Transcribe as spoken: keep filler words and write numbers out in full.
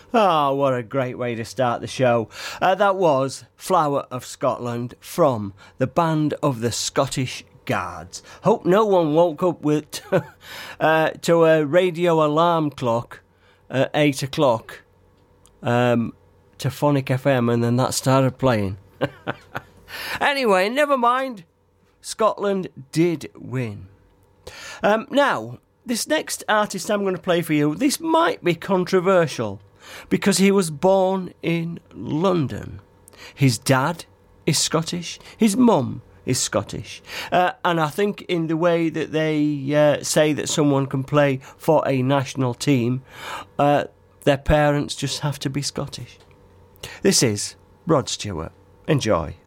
Oh, what a great way to start the show. Uh, that was Flower of Scotland from the Band of the Scottish Guards. Hope no one woke up with uh, to a radio alarm clock at eight o'clock um, to Phonic F M and then that started playing. Anyway, never mind. Scotland did win. Um, now, this next artist I'm going to play for you, this might be controversial because he was born in London. His dad is Scottish. His mum is Scottish. Uh, and I think in the way that they uh, say that someone can play for a national team, uh, their parents just have to be Scottish. This is Rod Stewart. Enjoy.